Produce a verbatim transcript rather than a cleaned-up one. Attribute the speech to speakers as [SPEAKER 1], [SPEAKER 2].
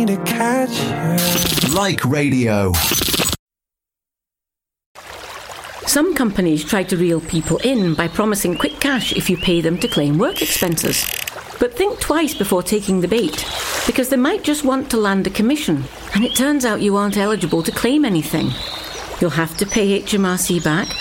[SPEAKER 1] To catch you.
[SPEAKER 2] Like Radio.
[SPEAKER 3] Some companies try to reel people in by promising quick cash if you pay them to claim work expenses. But think twice before taking the bait, because they might just want to land a commission, and it turns out you aren't eligible to claim anything. You'll have to pay H M R C back